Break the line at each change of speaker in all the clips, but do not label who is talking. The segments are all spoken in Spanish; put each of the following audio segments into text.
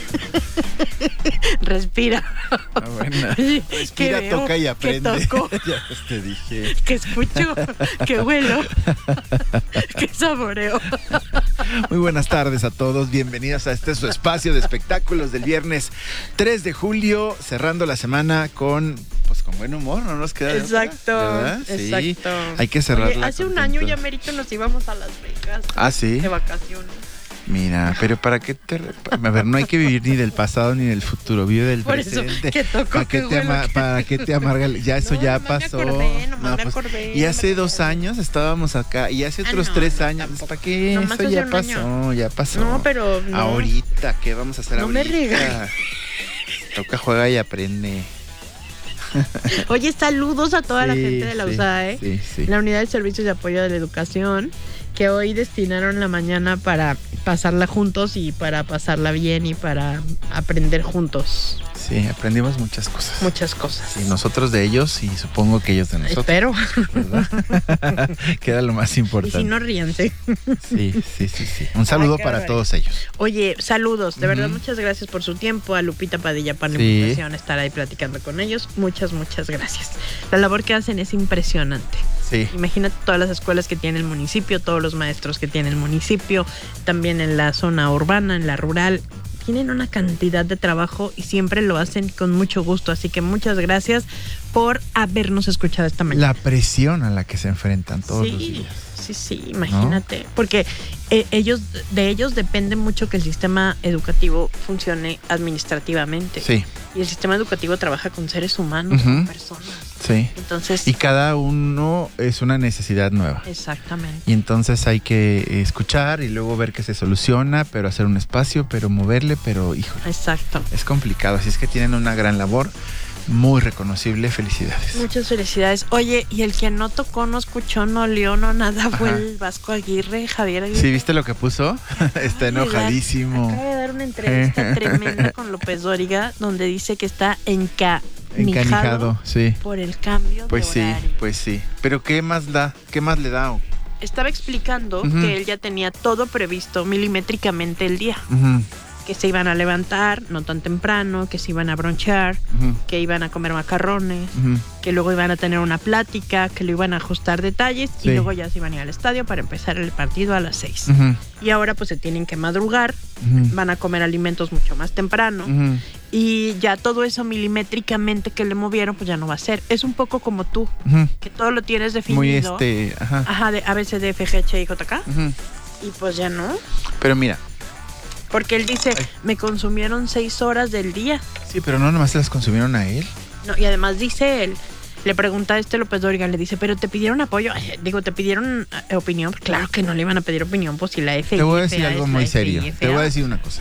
Respira.
Bueno. Respira,
Que veo,
toca y aprende.
Que toco,
Ya te dije.
que escucho, que huelo, que saboreo.
Muy buenas tardes a todos. Bienvenidos a este su espacio de espectáculos del viernes 3 de julio, cerrando la semana con buen humor, no nos queda de otra,
Exacto,
¿verdad? Sí,
exacto.
hay que cerrarla.
Hace un año ya merito nos íbamos a Las Vegas.
Ah, sí.
De vacaciones.
Mira, pero ¿para qué te...? A ver, no hay que vivir ni del pasado ni del futuro, vive del
Por
presente.
eso, que toco,
¿Para qué ¿Para qué te amarga? Ya eso
No,
ya
nomás
pasó.
me acordé.
Y hace 2 años estábamos acá, y hace otros 3 años.
tampoco.
¿Para qué?
Nomás
Eso
hace
ya
un
pasó,
año.
ya pasó.
No, pero no.
Ahorita, ¿qué vamos a hacer
No
ahorita?
me regañes.
Toca, juega y aprende.
Oye, saludos a toda la gente de la USAE,
Sí.
la Unidad de Servicios de Apoyo de la Educación, que hoy destinaron la mañana para pasarla juntos y para pasarla bien y para aprender juntos.
Sí, aprendimos muchas cosas.
Muchas cosas.
Sí, nosotros de ellos y supongo que ellos de nosotros.
Espero.
¿Verdad? Queda lo más
Y
importante.
si no, ríense.
Sí. Un saludo
qué
para
barbaridad.
todos ellos.
Oye, saludos. De verdad,
Ujú.
muchas gracias por su tiempo. A Lupita Padilla para la
Sí.
invitación, estar ahí platicando con ellos. Muchas gracias. La labor que hacen es impresionante.
Sí.
Imagínate todas las escuelas que tiene el municipio, todos los maestros que tiene el municipio, también en la zona urbana, en la rural. Tienen una cantidad de trabajo y siempre lo hacen con mucho gusto. Así que muchas gracias por habernos escuchado esta mañana.
La presión a la que se enfrentan todos los días.
Sí, imagínate. Porque de ellos depende mucho que el sistema educativo funcione administrativamente.
Sí.
Y el sistema educativo trabaja con seres humanos,
Ujú.
con personas.
Sí.
Entonces,
Y cada uno es una necesidad nueva.
exactamente.
Y entonces hay que escuchar y luego ver que se soluciona, pero hacer un espacio, pero moverle, pero híjole,
Exacto.
es complicado. Así es que tienen una gran labor, muy reconocible. Felicidades.
Muchas felicidades. Oye, y el que no tocó, no escuchó, no olió, no nada fue
Ajá.
el Vasco Aguirre, Javier Aguirre.
¿Sí viste lo que puso? Está enojadísimo.
Acaba de dar una entrevista tremenda con López Dóriga, donde dice que está encanijado
sí.
por el cambio
Pues
de horario.
pues sí. Pero ¿qué más da? ¿Qué más le da?
Estaba explicando
Ujú.
que él ya tenía todo previsto milimétricamente el día.
Ujú,
Que se iban a levantar no tan temprano, que se iban a bronchear,
ujú,
que iban a comer macarrones,
ujú.
que luego iban a tener una plática, que lo iban a ajustar detalles
Sí.
y luego ya se iban a ir al estadio para empezar el partido a las 6.
Ujú,
Y ahora pues se tienen que madrugar,
ujú,
van a comer alimentos mucho más temprano
ujú,
y ya todo eso milimétricamente que le movieron pues ya no va a ser. Es un poco como tú,
ujú.
que todo lo tienes definido.
Muy ajá.
Ajá, de A, B, C, D, F, G, H, I, J, K.
Ujú.
Y pues ya no.
Pero mira,
Porque él dice,
Ay.
me consumieron 6 horas del día.
sí, pero no nomás se las consumieron a él.
No, y además dice él, le pregunta a López Dóriga, le dice, pero te pidieron apoyo. Ay, digo, ¿te pidieron opinión? Claro que no le iban a pedir opinión, pues si la FIFA
Te voy a decir
es
algo
la
muy serio.
FIFA.
Te voy a decir una cosa.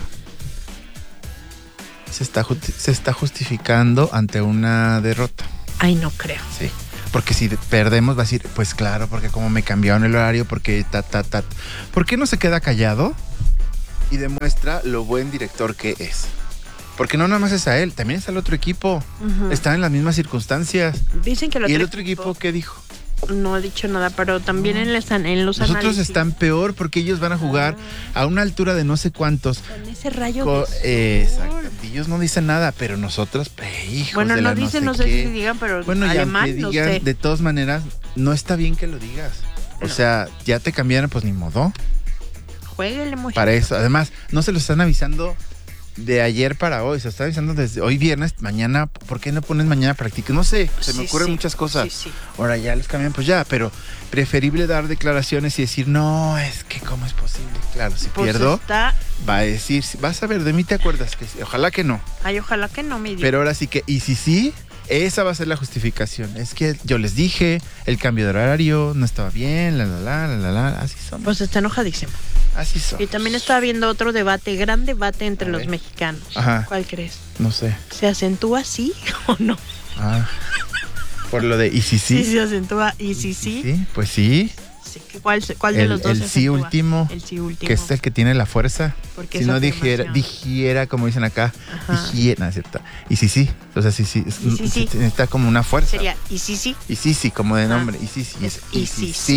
Se está justificando ante una derrota.
Ay, no creo.
Sí. Porque si perdemos va a decir, pues claro, porque como me cambiaron el horario, porque ¿Por qué no se queda callado y demuestra lo buen director que es? Porque no nada más es a él, también es al otro equipo.
Ujú.
Están en las mismas circunstancias.
Dicen que
¿Y el otro equipo qué dijo?
no ha dicho nada, pero también en los
Los otros
análisis,
están peor porque ellos van a jugar a una altura de no sé cuántos.
con ese rayo de sol.
Exacto. Ellos no dicen nada, pero nosotros, hijos
Bueno,
de
no
la
dicen, no
sé
sé
qué.
si digan, pero
Bueno, y aunque
alemán, no
digan,
sé.
de todas maneras, no está bien que lo digas. O
No.
sea, ya te cambiaron, pues ni modo.
Jueguele, mujer.
Para eso. Además, no se lo están avisando de ayer para hoy. Se está avisando desde hoy viernes, mañana. ¿Por qué no pones mañana práctica? No sé, se me
Sí,
ocurren
sí.
muchas cosas.
Sí, sí.
Ahora ya les cambian, pues ya, pero preferible dar declaraciones y decir, no, es que cómo es posible. Claro, si
Pues
pierdo,
está...
va a decir, vas a ver, de mí te acuerdas que ojalá que no.
Ay, ojalá que no me diga.
Pero ahora sí que, y si sí, esa va a ser la justificación. Es que yo les dije, el cambio de horario no estaba bien, así son.
Pues está enojadísimo.
Así son.
Y también estaba viendo otro debate, gran debate entre
A
los
ver.
mexicanos.
Ajá.
¿Cuál crees?
No sé.
¿Se acentúa sí o no?
Ah, por lo de, ¿y si sí?
Sí, se acentúa. ¿Y si sí?
Sí, pues sí.
Sí, ¿Cuál de los dos
el
se
sí
acentúa?
último,
El sí último.
que es el que tiene la fuerza.
Porque
Si
es
no
afirmación.
dijera, como dicen acá,
Ajá.
dijera, no es cierto. Y sí, sí. O sea, sí, sí.
Y sí.
Está como una fuerza.
Sería, ¿y sí, sí?
Y sí, sí, como de
Ajá.
nombre. Y sí, sí.
¿Y sí, sí?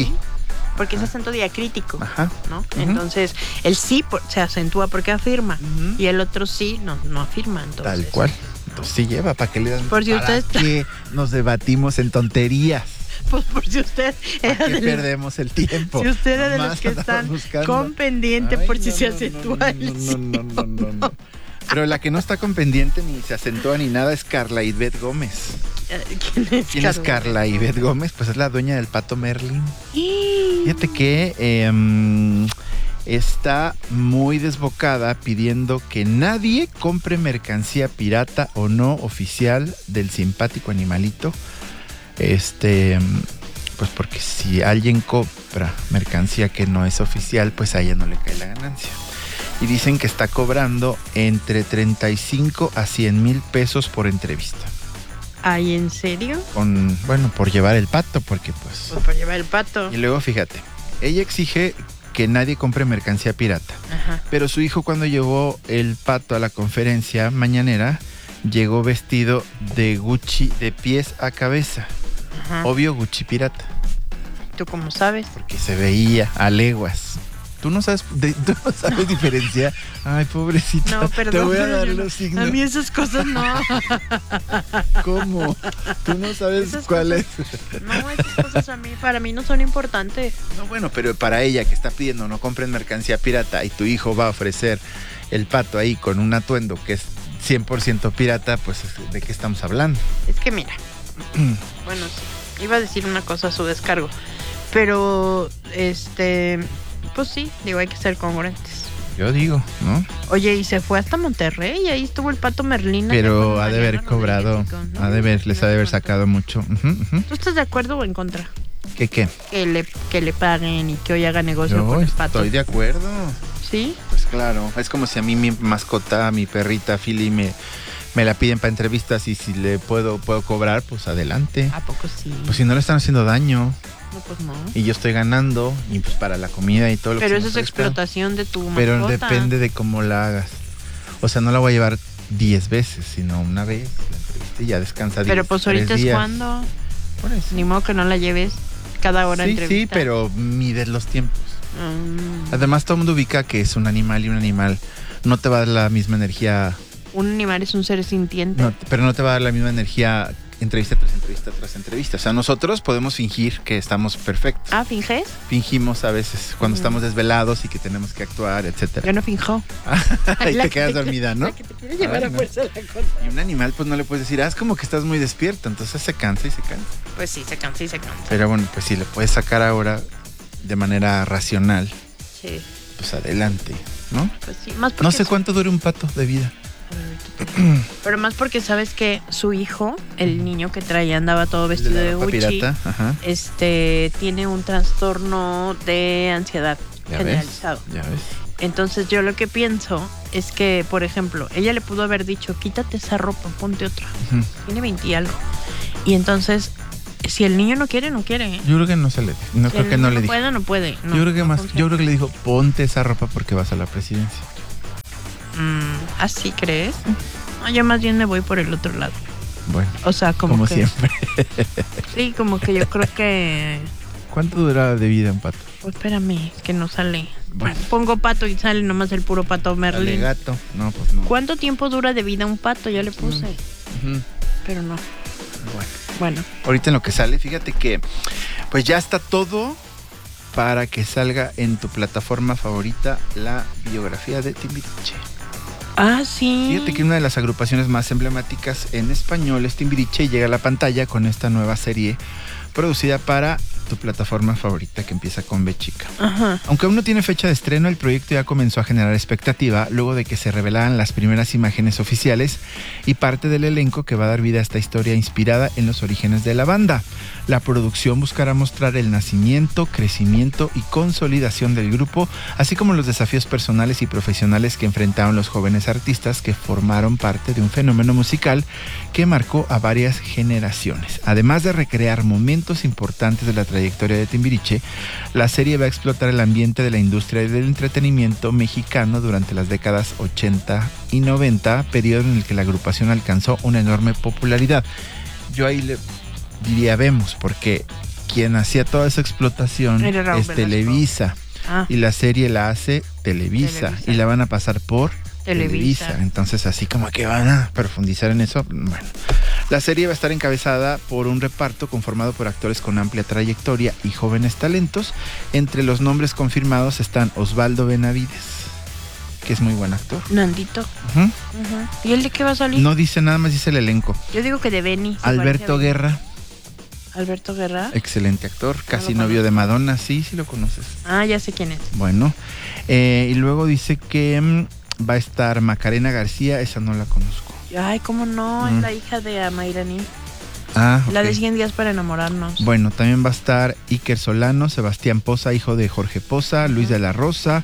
porque es acento diacrítico,
Ajá.
¿no? Entonces, el sí se acentúa porque afirma, y el otro sí no afirma. Entonces,
Tal cual. Entonces sí lleva, ¿para qué le dan?
Por si
¿Para
ustedes-
qué nos debatimos en tonterías?
pues por si usted
¿Para
era
qué
de
perdemos el tiempo?
si usted era de
Nomás
los que
andamos
están
buscando.
con pendiente
Ay,
por si
no,
se
no,
acentúa el sí.
no. Pero la que no está con pendiente ni se acentúa ni nada es Carla Ivette Gómez. ¿Quién es Carla Ivette Gómez? Pues es la dueña del Pato Merlín. Fíjate que está muy desbocada pidiendo que nadie compre mercancía pirata o no oficial del simpático animalito. Pues porque si alguien compra mercancía que no es oficial, pues a ella no le cae la ganancia. Y dicen que está cobrando entre 35 a 100 mil pesos por entrevista.
¿Ay, en serio?
Por llevar el pato, porque pues...
Pues para llevar el pato.
Y luego fíjate, ella exige que nadie compre mercancía pirata.
Ajá.
Pero su hijo cuando llevó el pato a la conferencia mañanera, llegó vestido de Gucci de pies a cabeza.
Ajá.
Obvio Gucci pirata,
¿Tú cómo sabes?
porque se veía a leguas. ¿Tú no sabes diferenciar? Ay, pobrecita.
No, perdón.
Te voy a
pero
dar
yo no.
los signos.
A mí esas cosas no.
¿Cómo? ¿Tú no sabes
Esas
cuál es?
No, esas cosas para mí no son importantes.
No, bueno, pero para ella que está pidiendo no compren mercancía pirata y tu hijo va a ofrecer el pato ahí con un atuendo que es 100% pirata, pues ¿de qué estamos hablando?
Es que mira, bueno, sí, iba a decir una cosa a su descargo, pero pues sí, digo, hay que ser congruentes.
Yo digo, ¿no?
Oye, y se fue hasta Monterrey, y ahí estuvo el Pato Merlín.
Pero ha de haber cobrado, les ha de haber sacado mucho.
¿Tú estás de acuerdo o en contra?
¿Qué?
Que le paguen y que hoy haga negocio
Yo
con el pato.
estoy de acuerdo.
¿Sí?
Pues claro, es como si a mí mi mascota, mi perrita Philly me la piden para entrevistas y si le puedo cobrar, pues adelante.
¿A poco sí?
Pues si no le están haciendo daño
No, pues no.
y yo estoy ganando y pues para la comida y todo lo
Pero
que
eso
se
es
me ofrezca.
explotación de tu mascota.
Pero depende de cómo la hagas. O sea, no la voy a llevar 10 veces, sino una vez la entrevista y ya descansa 10.
Pero pues ahorita es cuando.
Por eso.
Ni modo que no la lleves cada hora
Sí,
entrevista.
sí, pero mides los tiempos.
Mm.
Además, todo el mundo ubica que es un animal y un animal no te va a dar la misma energía.
Un animal es un ser sintiente.
Pero no te va a dar la misma energía entrevista tras entrevista tras entrevista. O sea, nosotros podemos fingir que estamos perfectos.
Ah, ¿finges?
Fingimos a veces cuando estamos desvelados y que tenemos que actuar, etcétera.
Yo no finjo.
Ahí
La
te
que
quedas
te-
dormida, ¿no?
La que te quiere llevar
Ay,
a
no.
fuerza a la contra.
Y un animal, pues no le puedes decir, es como que estás muy despierto, entonces se cansa y se cansa.
Pues sí, se cansa y se cansa.
Pero bueno, pues si le puedes sacar ahora de manera racional,
Sí,
pues adelante, ¿no?
pues sí. Más porque
No sé cuánto dure un pato de vida.
Pero más porque sabes que su hijo, el niño que traía, andaba todo vestido de
ropa
Gucci,
pirata, ajá.
Tiene un trastorno de ansiedad
Ya
generalizado.
ves, ya ves.
Entonces yo lo que pienso es que, por ejemplo, ella le pudo haber dicho, quítate esa ropa, ponte otra.
Ujú.
Tiene 20 y algo. Y entonces, si el niño no quiere, no quiere. ¿eh?
Yo creo que no se le dijo. No
Si
creo
el
que no
niño
le dijo.
puede, no puede. No,
Yo creo que
no
más,
funciona.
yo creo que le dijo, ponte esa ropa porque vas a la presidencia.
¿Así crees? No, yo más bien me voy por el otro lado.
Bueno,
O sea,
como
que,
siempre.
Sí, como que yo creo que...
¿Cuánto dura de vida un pato?
Pues espérame, es que no sale.
Bueno.
Pongo pato y sale nomás el puro pato Merlín.
Gato. No, pues no.
¿Cuánto tiempo dura de vida un pato? Ya le puse.
Ujú.
Pero no.
Bueno.
Bueno,
Ahorita en lo que sale, fíjate que pues ya está todo para que salga en tu plataforma favorita la biografía de Timbiriche.
sí.
Fíjate que una de las agrupaciones más emblemáticas en español es Timbiriche y llega a la pantalla con esta nueva serie producida para tu plataforma favorita que empieza con B chica.
Ajá.
Aunque aún no tiene fecha de estreno, el proyecto ya comenzó a generar expectativa luego de que se revelaran las primeras imágenes oficiales y parte del elenco que va a dar vida a esta historia inspirada en los orígenes de la banda. La producción buscará mostrar el nacimiento, crecimiento y consolidación del grupo, así como los desafíos personales y profesionales que enfrentaron los jóvenes artistas que formaron parte de un fenómeno musical que marcó a varias generaciones. Además de recrear momentos importantes de la trayectoria de Timbiriche, la serie va a explotar el ambiente de la industria del entretenimiento mexicano durante las décadas 80 y 90, periodo en el que la agrupación alcanzó una enorme popularidad. Yo ahí le diría vemos, porque quien hacía toda esa explotación
Era Raúl
es
Velasco.
Televisa.
Ah,
Y la serie la hace Televisa. Y la van a pasar por Televisa. Entonces, así como que van a profundizar en eso. Bueno, la serie va a estar encabezada por un reparto conformado por actores con amplia trayectoria y jóvenes talentos. Entre los nombres confirmados están Osvaldo Benavides, que es muy buen actor.
Nandito.
Ujú.
Ujú. ¿Y él de qué va a salir?
No dice nada más, dice el elenco.
Yo digo que de Benny. se
Alberto
parece a Benny.
Guerra,
Alberto Guerra.
excelente actor, casi
lo
novio de
conozco.
Madonna. Sí lo conoces.
Ah, ya sé quién es.
Bueno, y luego dice que va a estar Macarena García, esa no la conozco.
Ay, cómo no, es la hija de Amairani.
Ah,
La de
ok.
100 días para enamorarnos.
Bueno, también va a estar Iker Solano, Sebastián Poza, hijo de Jorge Poza, Luis de la Rosa,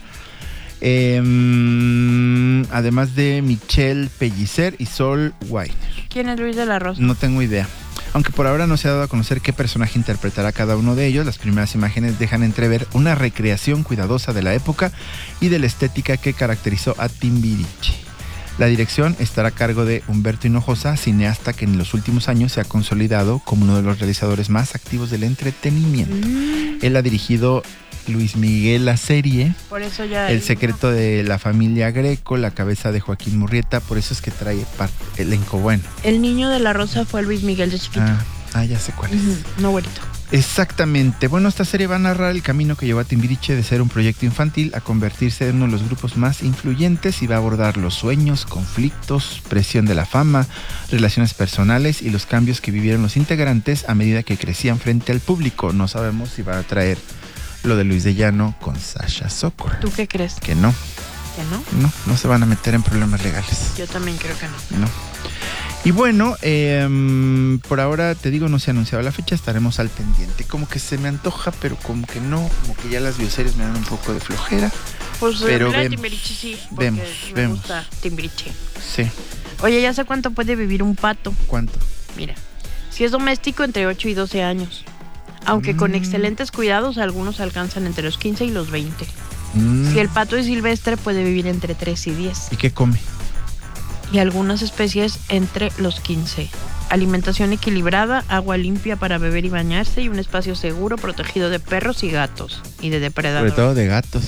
además de Michelle Pellicer y Sol Weiner.
¿Quién es Luis de la Rosa?
No tengo idea. Aunque por ahora no se ha dado a conocer qué personaje interpretará cada uno de ellos, las primeras imágenes dejan entrever una recreación cuidadosa de la época y de la estética que caracterizó a Timbiriche. La dirección estará a cargo de Humberto Hinojosa, cineasta que en los últimos años se ha consolidado como uno de los realizadores más activos del entretenimiento. Él ha dirigido Luis Miguel la serie,
Por eso ya.
El secreto de la familia Greco, La cabeza de Joaquín Murrieta, por eso es que trae elenco bueno.
El niño de la Rosa fue Luis Miguel de chiquito.
Ya sé cuál es.
Ujú, no, güerito.
Exactamente. Bueno, esta serie va a narrar el camino que llevó a Timbiriche de ser un proyecto infantil a convertirse en uno de los grupos más influyentes y va a abordar los sueños, conflictos, presión de la fama, relaciones personales y los cambios que vivieron los integrantes a medida que crecían frente al público. No sabemos si va a traer lo de Luis de Llano con Sasha Sokol.
¿Tú qué crees?
Que no,
¿Que no?
no se van a meter en problemas legales.
Yo también creo que no.
No. Y bueno, por ahora te digo, no se ha anunciado la fecha, estaremos al pendiente. Como que se me antoja, pero como que no, como que ya las bioseries me dan un poco de flojera.
Pues
Pero
la de
vemos,
Timbiriche sí, porque me
vemos.
gusta Timbiriche.
Sí,
Oye, ya sé cuánto puede vivir un pato.
¿cuánto?
Mira, si es doméstico, entre 8 y 12 años. Aunque con excelentes cuidados, algunos alcanzan entre los 15 y los 20. Si el pato es silvestre, puede vivir entre 3 y 10.
¿Y qué come?
Y algunas especies entre los 15. Alimentación equilibrada, agua limpia para beber y bañarse y un espacio seguro protegido de perros y gatos y de depredadores.
Sobre todo de gatos.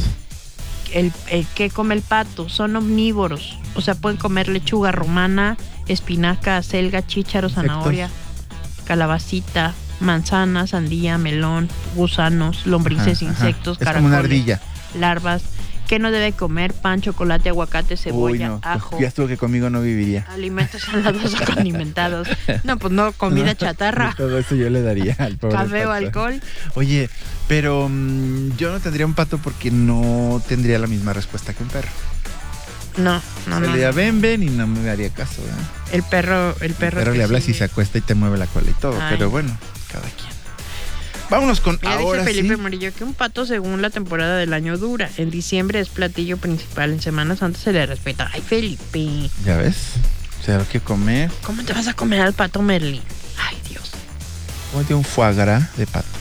¿Qué come el pato? Son omnívoros. O sea, pueden comer lechuga romana, espinaca, acelga, chícharo, zanahoria, calabacita, manzana, sandía, melón, gusanos, lombrices, insectos,
Es como una
caracoles,
ardilla.
larvas. ¿Qué no debe comer? Pan, chocolate, aguacate, cebolla,
Uy, no,
ajo.
ya estuvo que conmigo no viviría.
Alimentos salados o condimentados. No, pues no, comida chatarra.
Todo eso yo le daría al pobre
Café o
pato.
alcohol.
Oye, pero yo no tendría un pato porque no tendría la misma respuesta que un perro.
No.
Le diría, ven, y no me daría caso, ¿verdad?
El perro
Pero
que
le hablas
sí
y se acuesta y te mueve la cola y todo.
Ay.
Pero bueno, cada quien. Vámonos con
Mira,
ahora
dice Felipe
sí.
Murillo que un pato según la temporada del año dura. En diciembre es platillo principal, en Semana Santa se le respeta. Ay, Felipe,
¿Ya ves? Se da que comer.
¿cómo te vas a comer al pato Merlin? Ay, Dios.
Cómete un foie gras de pato.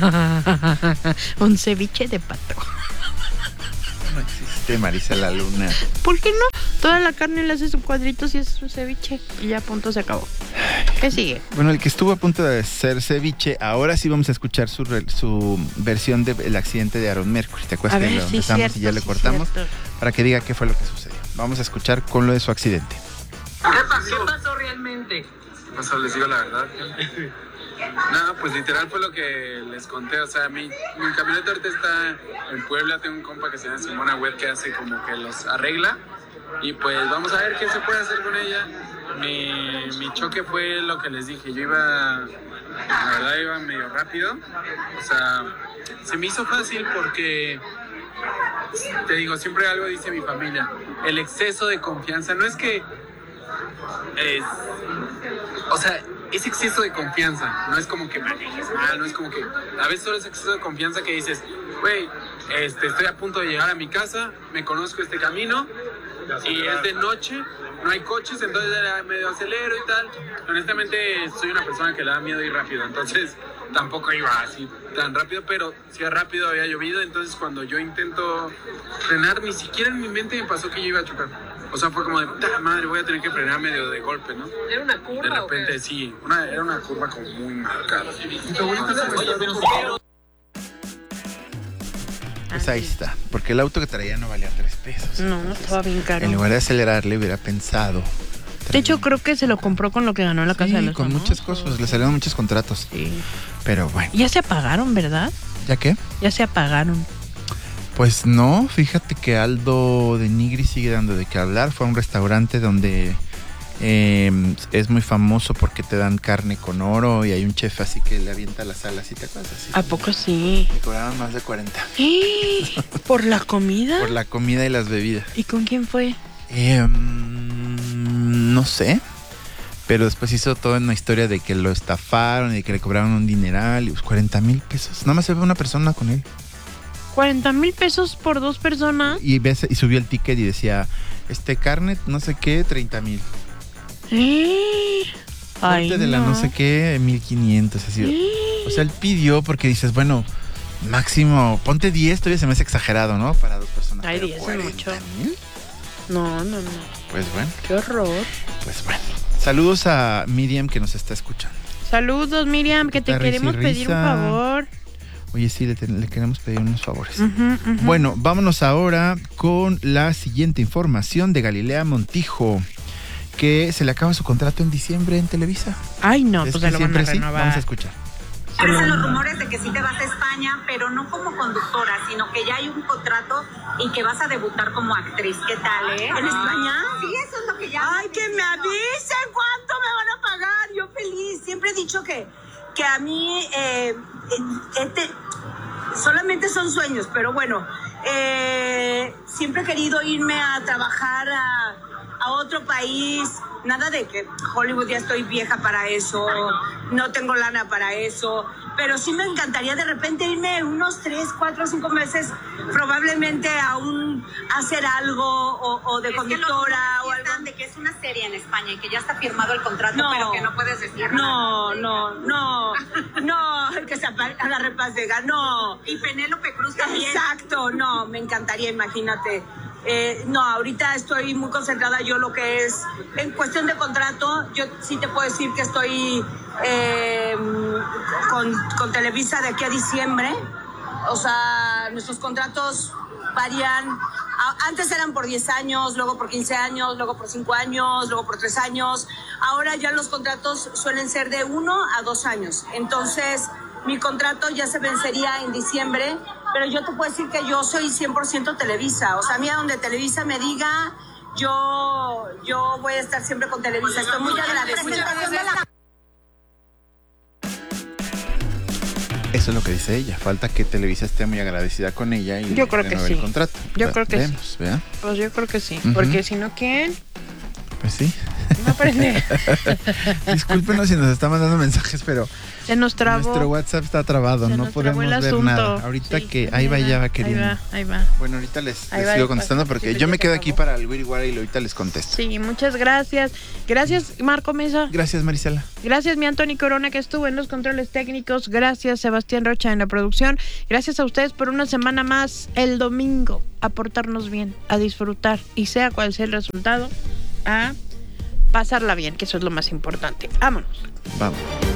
Un ceviche de pato.
No existe, Marisa la Luna.
¿Por qué no? Toda la carne le haces cuadritos y es un ceviche. Y ya, punto, se acabó. ¿Qué sigue?
Bueno, el que estuvo a punto de ser ceviche, ahora sí vamos a escuchar su versión del accidente de Aaron Mercury. ¿Te acuerdas que lo empezamos y ya le cortamos? Para que diga qué fue lo que sucedió. Vamos a escuchar con lo de su accidente.
¿Qué pasó realmente? ¿Qué pasó? Les digo la verdad. Nada, pues literal fue lo que les conté. O sea, mi camioneta ahorita está en Puebla. Tengo un compa que se llama Simona Web que hace como que los arregla. Y pues vamos a ver qué se puede hacer con ella. Mi choque fue lo que les dije. Yo la verdad iba medio rápido. O sea, se me hizo fácil porque, te digo, siempre algo dice mi familia. El exceso de confianza. No es que... o sea, es exceso de confianza. No es como que manejes mal, no es como que... A veces solo es exceso de confianza que dices, güey, estoy a punto de llegar a mi casa, me conozco este camino y es de noche, no hay coches, entonces medio acelero y tal. Honestamente, soy una persona que le da miedo ir rápido, entonces tampoco iba así tan rápido, pero si era rápido había llovido, entonces cuando yo intento frenar, ni siquiera en mi mente me pasó que yo iba a chocar. O sea, fue como de, puta madre, voy a tener que frenar medio de golpe, ¿no?
¿Era una curva?
De repente, sí, era una curva como muy marcada.
Pues ahí está, porque el auto que traía no valía 3 pesos.
No, estaba bien caro.
En lugar de acelerarle, hubiera pensado.
De hecho, creo que se lo compró con lo que ganó en la Casa de los
con
Famosos.
muchas cosas, le salieron muchos contratos.
Sí.
Pero bueno.
Ya se apagaron, ¿verdad?
¿Ya qué?
Ya se apagaron.
Pues no, fíjate que Aldo de Nigri sigue dando de qué hablar. Fue a un restaurante donde es muy famoso porque te dan carne con oro y hay un chef así que le avienta las alas y te acuerdas así.
¿A poco sí?
Me cobraron más de 40.
¿Por la comida?
Por la comida y las bebidas.
¿Y con quién fue?
No sé. Pero después hizo toda una historia de que lo estafaron y de que le cobraron un dineral y pues 40,000 pesos. Nada más se ve una persona con él.
40,000 pesos por 2 personas.
Y subió el ticket y decía, carne, no sé qué, 30,000.
Ay,
de la no sé qué, 1,500. Así. O sea, él pidió porque dices, bueno, máximo, ponte 10, todavía se me hace exagerado, ¿no? Para 2 personas.
Ay,
pero
10 es mucho.
40,000.
No.
Pues bueno.
Qué horror.
Pues bueno. Saludos a Miriam que nos está escuchando.
Saludos, Miriam, que te
Risa y
queremos pedir un
risa.
favor.
Oye, sí, le queremos pedir unos favores. Bueno, vámonos ahora con la siguiente información de Galilea Montijo, que se le acaba su contrato en diciembre en Televisa.
Ay, no,
¿Es
pues
que
se lo van a
siempre sí?
renovar.
Vamos a escuchar.
Aparecen los rumores de que sí te vas a España, pero no como conductora, sino que ya hay un contrato y que vas a debutar como actriz. ¿Qué tal,
¿En España?
Sí, eso es lo que ya...
¡Ay, que me avisen cuánto me van a pagar! Yo feliz. Siempre he dicho que a mí solamente son sueños, pero bueno, siempre he querido irme a trabajar a otro país. Nada de que Hollywood, ya estoy vieja para eso, no tengo lana para eso, pero sí me encantaría de repente irme unos 3, 4, 5 meses probablemente a hacer algo o de conductora o algo.
De que es una serie en España y que ya está firmado el contrato,
No.
pero que no puedes decir
No,
nada.
que se agarre Paz Vega, no.
Y Penélope Cruz también.
Exacto, no, me encantaría, imagínate. No, ahorita estoy muy concentrada yo lo que es en cuestión de contrato. Yo sí te puedo decir que estoy con Televisa de aquí a diciembre. O sea, nuestros contratos varían. Antes eran por 10 años, luego por 15 años, luego por 5 años, luego por 3 años. Ahora ya los contratos suelen ser de 1 a 2 años. Entonces, mi contrato ya se vencería en diciembre, pero yo te puedo decir que yo soy 100% Televisa. O sea, a mí a donde Televisa me diga, yo voy a estar siempre con Televisa. Estoy muy agradecida.
Eso es lo que dice ella. Falta que Televisa esté muy agradecida con ella y
Yo creo que
renueve
sí.
el contrato.
Yo creo que
Vemos,
sí.
¿verdad?
Pues yo creo que sí.
Ujú.
Porque si no, ¿quién?
Pues sí.
No aprende.
Discúlpenos si nos está mandando mensajes, pero
Se nos trabó.
nuestro WhatsApp está trabado.
Se
No
nos
podemos
trabó el
ver
asunto.
nada. Ahorita
Sí,
que ahí va, ya va queriendo.
Ahí va.
Bueno, ahorita les
Ahí va,
sigo
ahí
contestando
pasa.
porque
Sí,
yo
ya
me
se
quedo aquí
acabó.
para el Wiri y ahorita les contesto.
Sí, muchas gracias. Gracias, Marco Mesa.
Gracias, Marisela.
Gracias, mi Anthony Corona, que estuvo en los controles técnicos. Gracias, Sebastián Rocha, en la producción. Gracias a ustedes por una semana más el domingo. A portarnos bien, a disfrutar y sea cual sea el resultado, a pasarla bien, que eso es lo más importante. Vámonos.
Vamos.